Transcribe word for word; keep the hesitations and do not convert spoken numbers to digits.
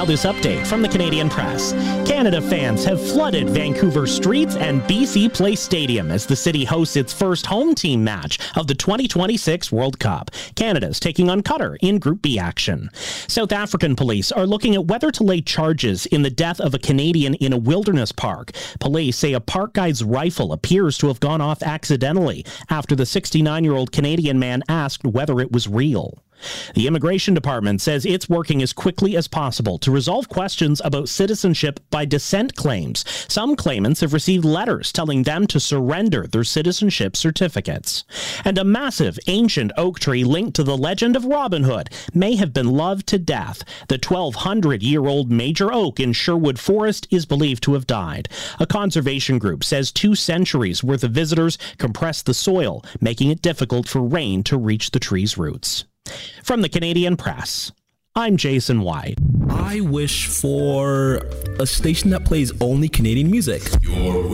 Now this update from the Canadian Press. Canada fans have flooded Vancouver streets and B C Place Stadium as the city hosts its first home team match of the twenty twenty-six World Cup. Canada's taking on Qatar in Group B action. South African police are looking at whether to lay charges in the death of a Canadian in a wilderness park. Police say a park guide's rifle appears to have gone off accidentally after the sixty-nine-year-old Canadian man asked whether it was real. The Immigration Department says it's working as quickly as possible to resolve questions about citizenship by descent claims. Some claimants have received letters telling them to surrender their citizenship certificates. And a massive ancient oak tree linked to the legend of Robin Hood may have been loved to death. The twelve hundred year old major oak in Sherwood Forest is believed to have died. A conservation group says two centuries worth of visitors compressed the soil, making it difficult for rain to reach the tree's roots. From the Canadian Press, I'm Jason White. I wish for a station that plays only Canadian music. Your